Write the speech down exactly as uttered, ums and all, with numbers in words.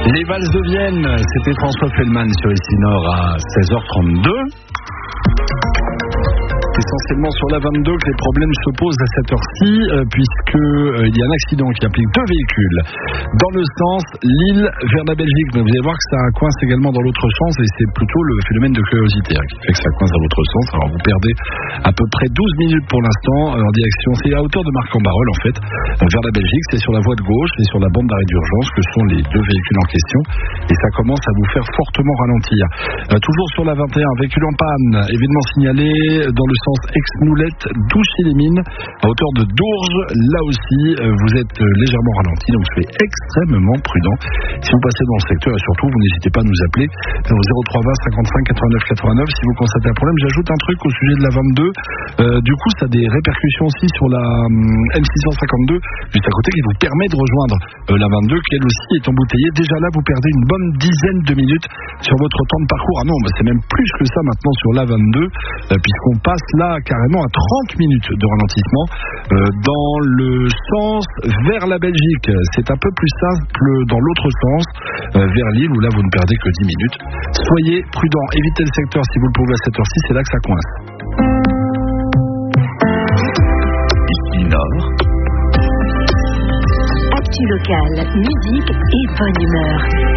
Les valses de Vienne, c'était François Fellman sur Ici Nord à seize heures trente-deux. Essentiellement sur la vingt-deux que les problèmes se posent à cette heure-ci, euh, puisque euh, il y a un accident qui implique deux véhicules dans le sens Lille vers la Belgique. Mais vous allez voir que ça coince également dans l'autre sens, et c'est plutôt le phénomène de curiosité hein, qui fait que ça coince dans l'autre sens. Alors vous perdez à peu près douze minutes pour l'instant euh, en direction, c'est à hauteur de Marc-en-Barœul en fait, euh, vers la Belgique. C'est sur la voie de gauche et sur la bande d'arrêt d'urgence que sont les deux véhicules en question, et ça commence à vous faire fortement ralentir. Euh, toujours sur la vingt et un, véhicule en panne, événement signalé dans le sens Aix-Moulette, Douchy-les-Mines, à hauteur de Dourges. Là aussi, vous êtes légèrement ralenti, donc soyez extrêmement prudent. Si vous passez dans le secteur, et surtout, vous n'hésitez pas à nous appeler au zéro trois vingt cinquante-cinq quatre-vingt-neuf quatre-vingt-neuf si vous constatez un problème. J'ajoute un truc au sujet de la vingt-deux. Euh, du coup, ça a des répercussions aussi sur la euh, M six cent cinquante-deux, juste à côté, qui vous permet de rejoindre euh, la vingt-deux, qui elle aussi est embouteillée. Déjà là, vous perdez une bonne dizaine de minutes sur votre temps de parcours. Ah non, bah, c'est même plus que ça maintenant sur la vingt-deux, euh, puisqu'on passe là carrément à trente minutes de ralentissement euh, dans le sens vers la Belgique. C'est un peu plus simple dans l'autre sens, euh, vers Lille, où là vous ne perdez que dix minutes. Soyez prudents, évitez le secteur si vous le pouvez à cette heure-ci, c'est là que ça coince. Ici Nord. Actu local, musique et bonne humeur.